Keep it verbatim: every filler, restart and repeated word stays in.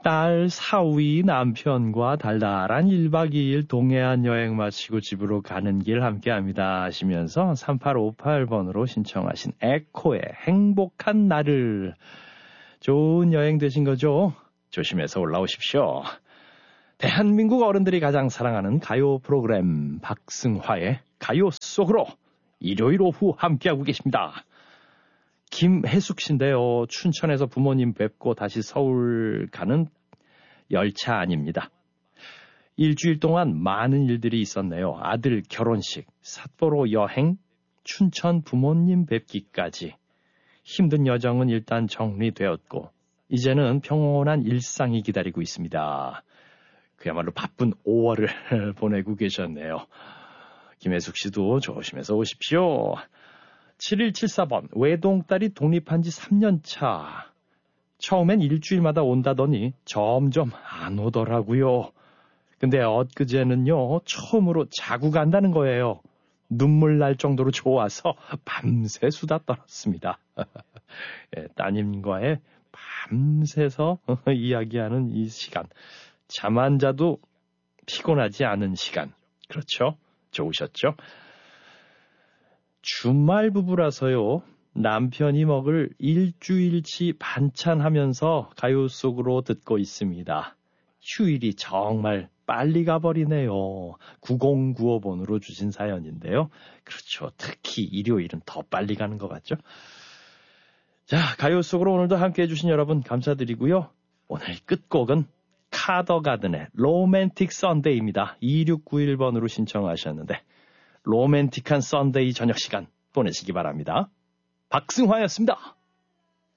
딸 사위 남편과 달달한 일 박 이 일 동해안 여행 마치고 집으로 가는 길 함께합니다 하시면서 삼팔오팔 번으로 신청하신 에코의 행복한 날을. 좋은 여행 되신 거죠? 조심해서 올라오십시오. 대한민국 어른들이 가장 사랑하는 가요 프로그램 박승화의 가요 속으로 일요일 오후 함께하고 계십니다. 김혜숙 씨인데요. 춘천에서 부모님 뵙고 다시 서울 가는 열차 아닙니다. 일주일 동안 많은 일들이 있었네요. 아들 결혼식, 삿포로 여행, 춘천 부모님 뵙기까지. 힘든 여정은 일단 정리되었고 이제는 평온한 일상이 기다리고 있습니다. 그야말로 바쁜 오월을 보내고 계셨네요. 김혜숙 씨도 조심해서 오십시오. 칠일칠사 번 외동딸이 독립한 지 삼 년 차. 처음엔 일주일마다 온다더니 점점 안 오더라고요. 근데 엊그제는요 처음으로 자고 간다는 거예요. 눈물 날 정도로 좋아서 밤새 수다 떨었습니다. 예, 따님과의 밤새서 이야기하는 이 시간. 잠 안 자도 피곤하지 않은 시간. 그렇죠? 좋으셨죠? 주말 부부라서요. 남편이 먹을 일주일치 반찬하면서 가요 속으로 듣고 있습니다. 휴일이 정말 빨리 가버리네요. 구공구오 번으로 주신 사연인데요. 그렇죠. 특히 일요일은 더 빨리 가는 것 같죠? 자, 가요 속으로 오늘도 함께해 주신 여러분 감사드리고요. 오늘 끝곡은 카더가든의 로맨틱 선데이입니다. 이육구일 번으로 신청하셨는데 로맨틱한 선데이 저녁 시간 보내시기 바랍니다. 박승화였습니다.